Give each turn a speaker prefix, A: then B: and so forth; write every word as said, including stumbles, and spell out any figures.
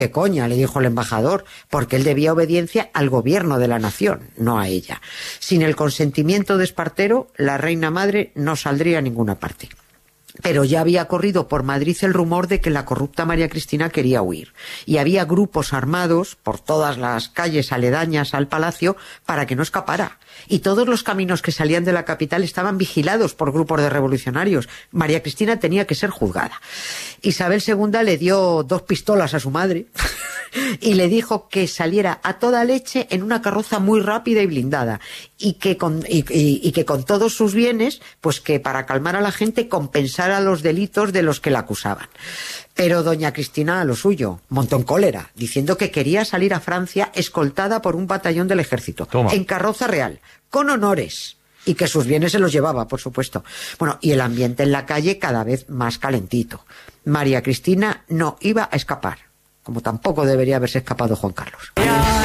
A: ¿Qué coña?, le dijo el embajador, porque él debía obediencia al gobierno de la nación, no a ella. Sin el consentimiento de Espartero, la reina madre no saldría a ninguna parte. Pero ya había corrido por Madrid el rumor de que la corrupta María Cristina quería huir. Y había grupos armados por todas las calles aledañas al palacio para que no escapara. Y todos los caminos que salían de la capital estaban vigilados por grupos de revolucionarios. María Cristina tenía que ser juzgada. Isabel segunda le dio dos pistolas a su madre y le dijo que saliera a toda leche en una carroza muy rápida y blindada, y que con, y, y, y que con todos sus bienes, pues que para calmar a la gente compensara los delitos de los que la acusaban. Pero doña Cristina, a lo suyo, montó en cólera, diciendo que quería salir a Francia escoltada por un batallón del ejército, Toma. en carroza real, con honores, y que sus bienes se los llevaba, por supuesto. Bueno, y el ambiente en la calle cada vez más calentito. María Cristina no iba a escapar, como tampoco debería haberse escapado Juan Carlos.